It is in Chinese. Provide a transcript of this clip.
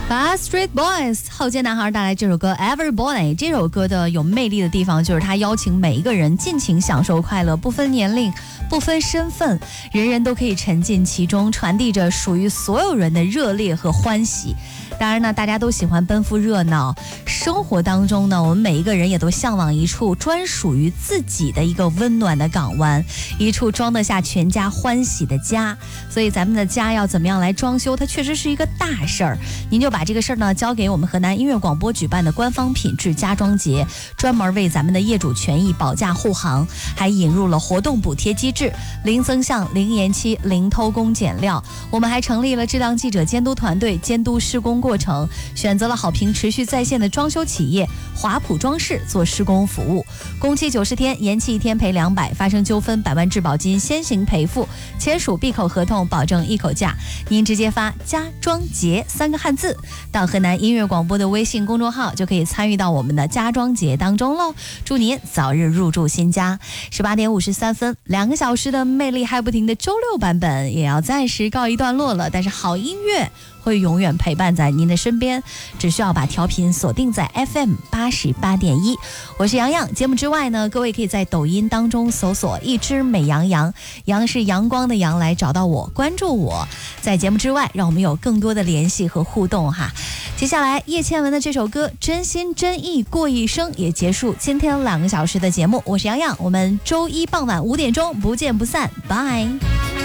Backstreet Boys 后街男孩带来这首歌 Everybody。 这首歌的有魅力的地方就是它邀请每一个人尽情享受快乐，不分年龄不分身份，人人都可以沉浸其中，传递着属于所有人的热烈和欢喜。当然呢，大家都喜欢奔赴热闹，生活当中呢，我们每一个人也都向往一处专属于自己的一个温暖的港湾，一处装得下全家欢喜的家。所以咱们的家要怎么样来装修，它确实是一个大事儿。您就把这个事儿呢交给我们河南音乐广播举办的官方品质家装节，专门为咱们的业主权益保驾护航，还引入了活动补贴机制，零增项、零延期、零偷工减料。我们还成立了质量记者监督团队，监督施工过程，选择了好评持续在线的装修企业华普装饰做施工服务，工期90天，延期1天赔200，发生纠纷100万质保金先行赔付，签署闭口合同，保证一口价。您直接发家装节3个汉字到河南音乐广播的微信公众号，就可以参与到我们的家装节当中喽。祝您早日入住新家。18点53分，2个小时的魅力还不停的周六版本也要暂时告一段落了，但是好音乐会永远陪伴在您的身边，只需要把调频锁定在 FM 88.1。我是洋洋。节目之外呢，各位可以在抖音当中搜索一只美羊羊，羊是阳光的羊，来找到我，关注我。在节目之外，让我们有更多的联系和互动哈。接下来叶倩文的这首歌《真心真意过一生》也结束今天2个小时的节目。我是洋洋，我们周一傍晚5点钟不见不散，拜。